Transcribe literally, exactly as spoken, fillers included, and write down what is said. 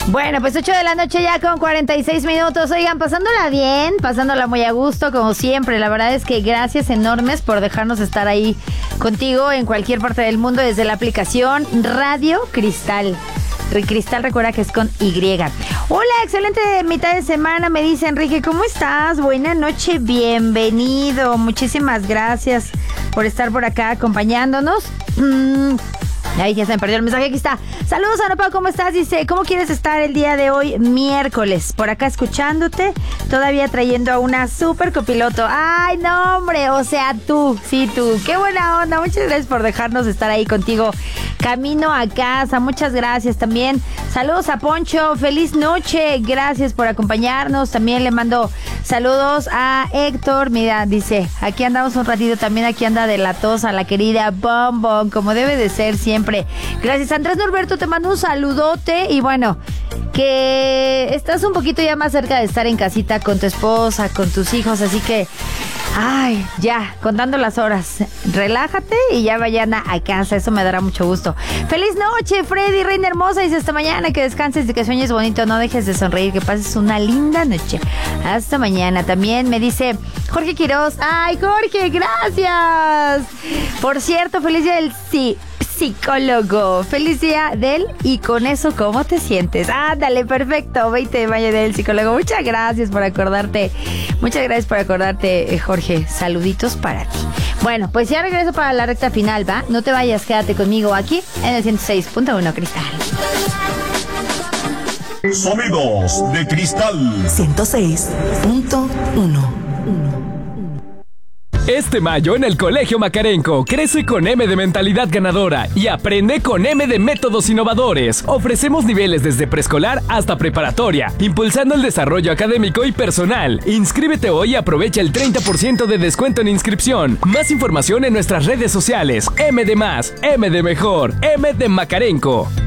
Bueno, pues ocho de la noche ya con cuarenta y seis minutos. Oigan, pasándola bien, pasándola muy a gusto, como siempre. La verdad es que gracias enormes por dejarnos estar ahí contigo en cualquier parte del mundo desde la aplicación Radio Cristal. Cristal, recuerda que es con Y. Hola, excelente mitad de semana, me dice Enrique. ¿Cómo estás? Buena noche, bienvenido. Muchísimas gracias por estar por acá acompañándonos. Mm. Ay, ya se me perdió el mensaje, aquí está. Saludos, Anopa, ¿cómo estás? Dice, ¿cómo quieres estar el día de hoy, miércoles? Por acá escuchándote, todavía trayendo a una super copiloto. Ay, no, hombre, o sea, tú, sí, tú. Qué buena onda, muchas gracias por dejarnos estar ahí contigo. Camino a casa, muchas gracias también. Saludos a Poncho, feliz noche, gracias por acompañarnos. También le mando saludos a Héctor, mira, dice, aquí andamos un ratito, también aquí anda de la tos a la querida Bombón, como debe de ser siempre. Gracias, Andrés Norberto, te mando un saludote y bueno, que estás un poquito ya más cerca de estar en casita con tu esposa, con tus hijos, así que, ay, ya, contando las horas, relájate y ya vayan a casa, eso me dará mucho gusto. Feliz noche, Freddy, reina hermosa, dice hasta mañana, que descanses y que sueñes bonito, no dejes de sonreír, que pases una linda noche. Hasta mañana. También me dice Jorge Quiroz, ay, Jorge, gracias. Por cierto, feliz día del sí. Psicólogo, feliz día del y con eso, ¿cómo te sientes? Ándale, perfecto, veinte de mayo del psicólogo. Muchas gracias por acordarte, muchas gracias por acordarte, Jorge. Saluditos para ti. Bueno, pues ya regreso para la recta final, ¿va? No te vayas, quédate conmigo aquí en el ciento seis punto uno Cristal. Sonidos de Cristal ciento seis punto uno. Este mayo en el Colegio Macarenco, crece con M de mentalidad ganadora y aprende con M de métodos innovadores. Ofrecemos niveles desde preescolar hasta preparatoria, impulsando el desarrollo académico y personal. Inscríbete hoy y aprovecha el treinta por ciento de descuento en inscripción. Más información en nuestras redes sociales. M de más, M de mejor, M de Macarenco.